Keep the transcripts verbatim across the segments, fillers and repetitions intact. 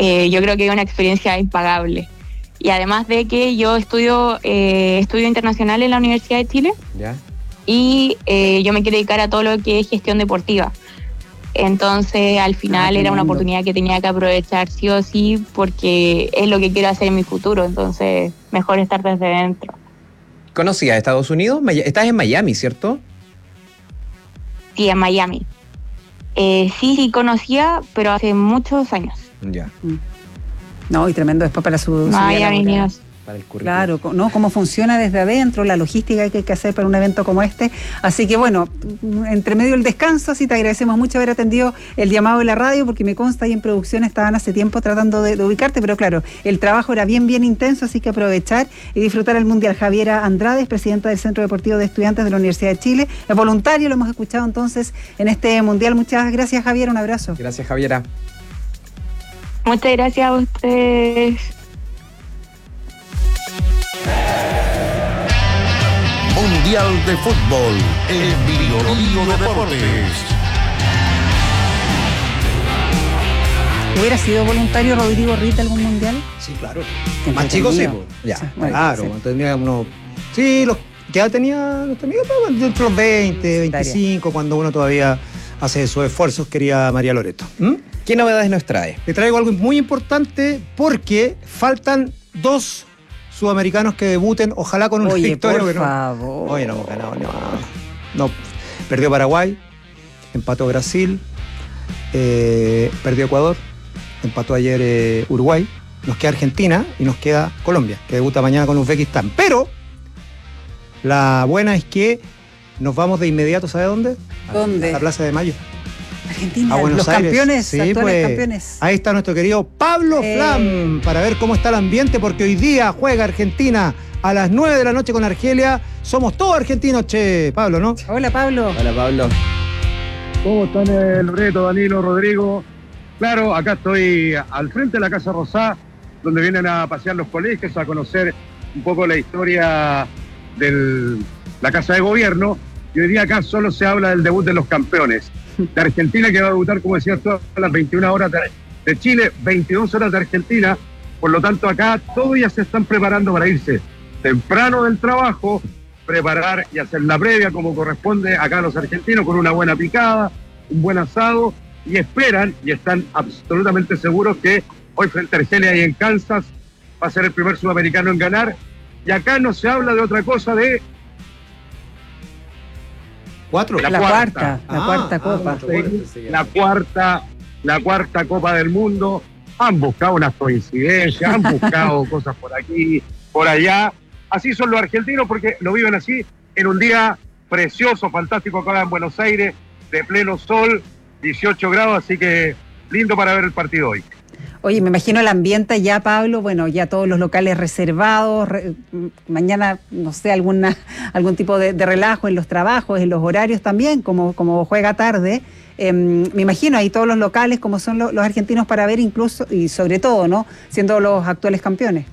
eh, yo creo que es una experiencia impagable. Y además de que yo estudio eh, estudio internacional en la Universidad de Chile. ¿Ya? Y eh, yo me quiero dedicar a todo lo que es gestión deportiva. Entonces, al final ah, era una oportunidad que tenía que aprovechar sí o sí, porque es lo que quiero hacer en mi futuro. Entonces, mejor estar desde dentro. ¿Conocías Estados Unidos? Estás en Miami, ¿cierto? Sí, en Miami. Eh, sí, sí conocía, pero hace muchos años. Ya. No, y tremendo después para su... Miami, News. Para el currículum. Claro, ¿no? Cómo funciona desde adentro, la logística que hay que hacer para un evento como este. Así que bueno, entre medio del descanso, sí te agradecemos mucho haber atendido el llamado de la radio, porque me consta ahí en producción estaban hace tiempo tratando de, de ubicarte, pero claro, el trabajo era bien, bien intenso, así que aprovechar y disfrutar el Mundial. Javiera Andrade, presidenta del Centro Deportivo de Estudiantes de la Universidad de Chile, es voluntario, lo hemos escuchado entonces en este Mundial. Muchas gracias, Javiera, un abrazo. Gracias, Javiera. Muchas gracias a ustedes. Mundial de Fútbol en Bio Bio Deportes. ¿Hubiera sido voluntario Rodrigo Rita algún mundial? Sí, claro. Qué Más chico, sí. entretenido. Ya, Sí, bueno, claro. sí. Tenía uno, sí, los, ya tenía los amigos, pero entre los veinte, veinticinco, cuando uno todavía hace sus esfuerzos, quería María Loreto. ¿Mm? ¿Qué novedades nos trae? Te traigo algo muy importante porque faltan dos sudamericanos que debuten, ojalá con una Oye, victoria. por que no, favor. Oye, no hemos ganado ni nada. No, perdió Paraguay, empató Brasil, eh, perdió Ecuador, empató ayer eh, Uruguay, nos queda Argentina y nos queda Colombia, que debuta mañana con Uzbekistán. Pero la buena es que nos vamos de inmediato, ¿sabe dónde? ¿Dónde? A la Plaza de Mayo. Argentina, A Buenos los Aires. campeones, Sí, actuales pues, campeones. ahí está nuestro querido Pablo Eh. Flam para ver cómo está el ambiente, porque hoy día juega Argentina a las nueve de la noche con Argelia. Somos todos argentinos, che, Pablo, ¿no? Hola, Pablo. Hola, Pablo. ¿Cómo están, eh, Loreto, Danilo, Rodrigo? Claro, acá estoy al frente de la Casa Rosá, donde vienen a pasear los colegios, a conocer un poco la historia de la Casa de Gobierno. Y hoy día acá solo se habla del debut de los campeones. De Argentina, que va a debutar, como decías tú, a las veintiuna horas de, de Chile, veintidós horas de Argentina. Por lo tanto, acá todos ya se están preparando para irse temprano del trabajo, preparar y hacer la previa como corresponde acá a los argentinos, con una buena picada, un buen asado, y esperan y están absolutamente seguros que hoy frente a Argelia y en Kansas va a ser el primer sudamericano en ganar. Y acá no se habla de otra cosa de ¿Cuatro? La, La cuarta, cuarta. la Ah, cuarta ah, copa. mucho bueno, sí, la cuarta, la cuarta Copa del Mundo. Han buscado unas coincidencias, han buscado cosas por aquí, por allá. Así son los argentinos, porque lo viven así, en un día precioso, fantástico acá en Buenos Aires, de pleno sol, dieciocho grados, así que lindo para ver el partido hoy. Oye, me imagino el ambiente ya, Pablo, bueno, ya todos los locales reservados, re, mañana, no sé, alguna algún tipo de, de relajo en los trabajos, en los horarios también, como, como juega tarde. Eh, me imagino ahí todos los locales, como son lo, los argentinos, para ver incluso, y sobre todo, ¿no?, siendo los actuales campeones.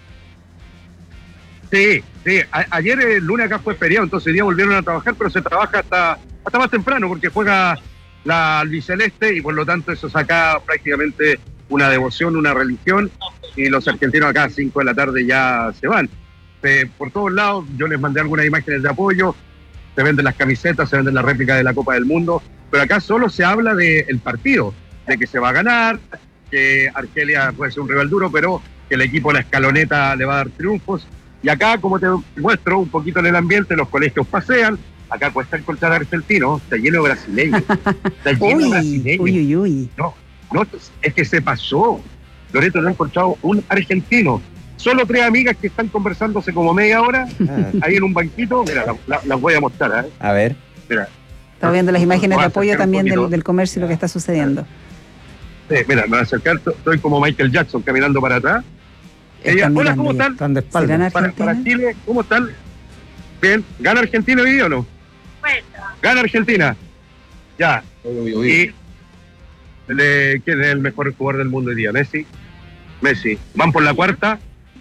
Sí, sí. A- ayer el lunes acá fue feriado, entonces hoy día volvieron a trabajar, pero se trabaja hasta, hasta más temprano, porque juega la albiceleste y por lo tanto eso saca prácticamente una devoción, una religión, y los argentinos acá a cinco de la tarde ya se van. Eh, por todos lados, yo les mandé algunas imágenes de apoyo, se venden las camisetas, se venden las réplicas de la Copa del Mundo, pero acá solo se habla del partido, de que se va a ganar, que Argelia puede ser un rival duro, pero que el equipo, la escaloneta, le va a dar triunfos. Y acá, como te muestro un poquito en el ambiente, los colegios pasean, acá cuesta encontrar argentinos, está lleno de brasileños, está lleno de Uy, brasileños. uy, uy, uy. No, no, es que se pasó. Loreto, no he encontrado un argentino. Solo tres amigas que están conversando hace como media hora, Ah, ahí en un banquito. Mira, la- la- las voy a mostrar, ¿eh? a ver. Mira. Estaba viendo las imágenes Voy de a apoyo acercar un también del, poquito. del comercio y lo que está sucediendo. Sí, mira, me voy a acercar, estoy como Michael Jackson caminando para atrás. Están Ella, hola, mirando ¿cómo ya. están? Están de ¿Serán espalda. Para, Argentina? para Chile, ¿cómo están? Bien, ¿gana Argentina hoy día o no? Gana Argentina. Ya. Y le- ¿quién es el mejor jugador del mundo hoy día? Messi. Messi. Van por la cuarta.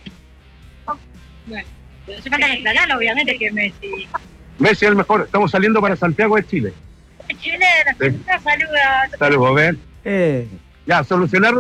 Se falta declarar, obviamente, que Messi. Messi es el mejor. Estamos saliendo para Santiago de Chile. Chile, la Argentina saluda. Saludos, a ver. Eh. Ya, solucionaron.